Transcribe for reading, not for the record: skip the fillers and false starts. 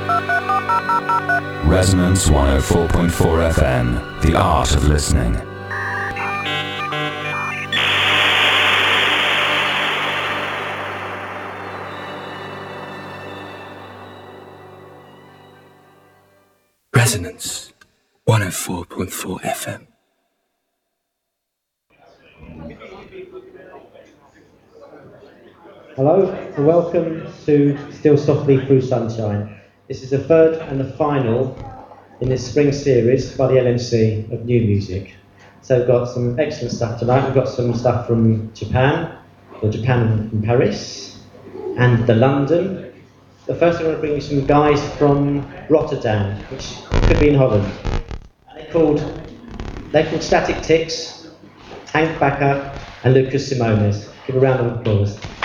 Resonance 104.4 FM, the art of listening. Resonance 104.4 FM. Hello and welcome to Still Softly Through Sunshine. This is the third and the final in this spring series by the LMC of new music. So we've got some excellent stuff tonight. We've got some stuff from Japan, or Japan from Paris, and the London. But first I'm going to bring you some guys from Rotterdam, which could be in Holland. They're called Static Ticks, Hank Bakker and Lucas Simones. Give a round of applause.